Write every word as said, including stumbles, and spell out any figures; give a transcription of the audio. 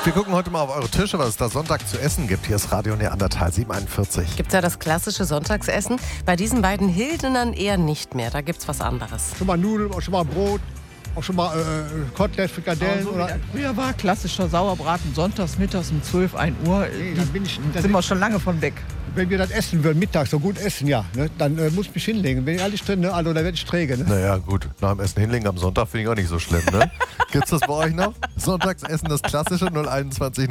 Wir gucken heute mal auf eure Tische, was es da Sonntag zu essen gibt. Hier ist Radio Neandertal sieben einundvierzig. Gibt es ja das klassische Sonntagsessen. Bei diesen beiden Hildenern eher nicht mehr. Da gibt es was anderes. Schon mal Nudeln, auch schon mal Brot, auch schon mal äh, Kotelett, Frikadellen. So, oder früher war klassischer Sauerbraten sonntags mittags um zwölf, ein Uhr. Nee, dann bin ich, Da dann sind wir schon lange von weg. Wenn wir das essen würden, mittags so gut essen, ja, ne, dann äh, muss ich mich hinlegen. Bin ich ehrlich drin, ne? Also da werde ich träge. Ne? Naja, gut. Nach dem Essen hinlegen am Sonntag finde ich auch nicht so schlimm, ne? Gibt's das bei euch noch? Sonntagsessen, das klassische null einundzwanzig